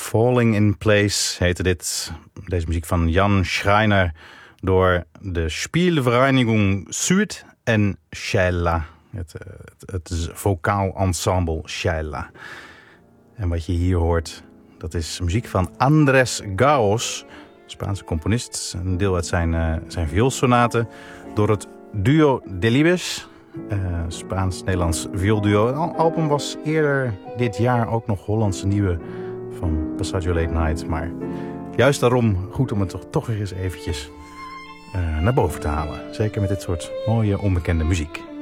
Falling in Place heette dit. Deze muziek van Jan Schreiner door de Spielvereinigung Süd en Scheilla. Het vocaal ensemble Scheilla. En wat je hier hoort, dat is muziek van Andrés Gaos, Spaanse componist. Een deel uit zijn vioolsonaten door het Duo Delibes, Spaans-Nederlands vioolduo. Het album was eerder dit jaar ook nog Hollandse nieuwe van Passaggio Late Night. Maar juist daarom goed om het toch weer eens eventjes naar boven te halen. Zeker met dit soort mooie onbekende muziek.